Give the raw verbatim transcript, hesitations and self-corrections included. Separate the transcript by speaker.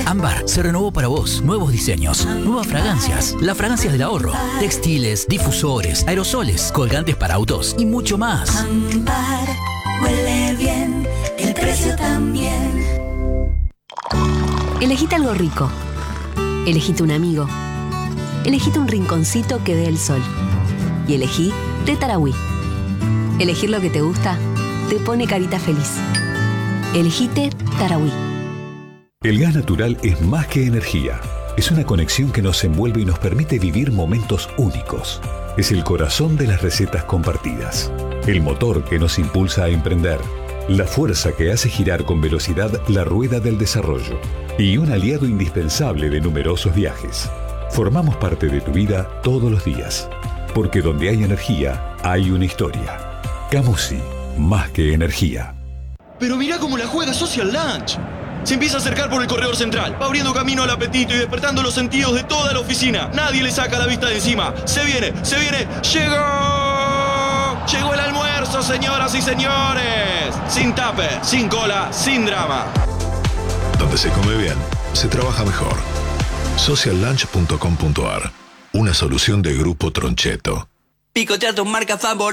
Speaker 1: Ámbar se renovó para vos. Nuevos diseños, nuevas fragancias, las fragancias del ahorro, textiles, difusores, aerosoles, colgantes para autos y mucho más.
Speaker 2: Ámbar, huele bien, el precio también.
Speaker 3: Elegite algo rico. Elegite un amigo. Elegite un rinconcito que dé el sol. Y elegí té Tarahui. Elegir lo que te gusta te pone carita feliz. Elegite Tarahui.
Speaker 4: El gas natural es más que energía. Es una conexión que nos envuelve y nos permite vivir momentos únicos. Es el corazón de las recetas compartidas. El motor que nos impulsa a emprender. La fuerza que hace girar con velocidad la rueda del desarrollo. Y un aliado indispensable de numerosos viajes. Formamos parte de tu vida todos los días. Porque donde hay energía, hay una historia. Camusi, más que energía.
Speaker 5: Pero mirá cómo la juega Social Lunch. Se empieza a acercar por el corredor central, va abriendo camino al apetito y despertando los sentidos de toda la oficina. Nadie le saca la vista de encima. Se viene, se viene, ¡llegó! Llegó el almuerzo, señoras y señores. Sin tape, sin cola, sin drama.
Speaker 6: Donde se come bien, se trabaja mejor. social lunch punto com punto a r. Una solución de Grupo Troncheto.
Speaker 7: Picotear tu marca favorita.